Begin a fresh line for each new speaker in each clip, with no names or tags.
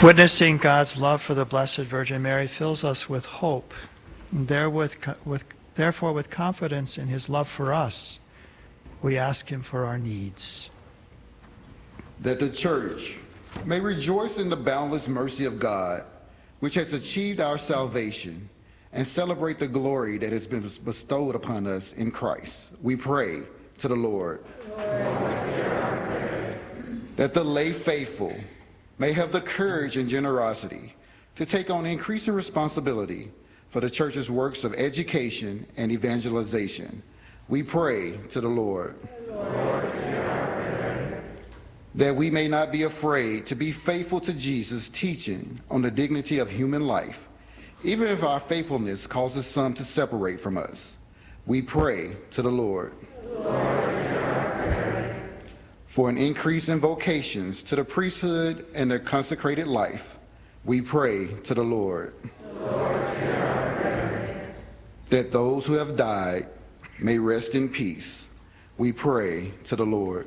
Witnessing God's love for the Blessed Virgin Mary fills us with hope. Therefore, with confidence in his love for us, we ask him for our needs.
That the Church may rejoice in the boundless mercy of God, which has achieved our salvation, and celebrate the glory that has been bestowed upon us in Christ. We pray to the Lord. That the lay faithful may have the courage and generosity to take on increasing responsibility for the Church's works of education and evangelization. We pray to the Lord. That we may not be afraid to be faithful to Jesus' teaching on the dignity of human life, even if our faithfulness causes some to separate from us. We pray to the Lord. For an increase in vocations to the priesthood and their consecrated life, we pray to the Lord. That those who have died may rest in peace, we pray to the Lord.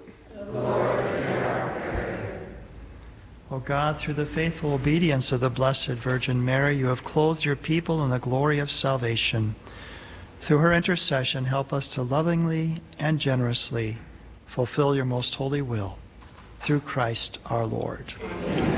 O God, through the faithful obedience of the Blessed Virgin Mary, you have clothed your people in the glory of salvation. Through her intercession, help us to lovingly and generously fulfill your most holy will. Through Christ our Lord.